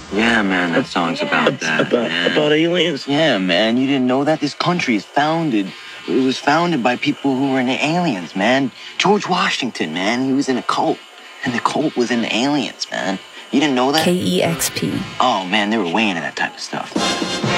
Yeah, man, that song's about that, man. About aliens? Yeah, man, you didn't know that? This country is founded. It was founded by people who were into aliens, man. George Washington, man, he was in a cult. And the cult was into aliens, man. You didn't know that? KEXP. Oh, man, they were way into that type of stuff.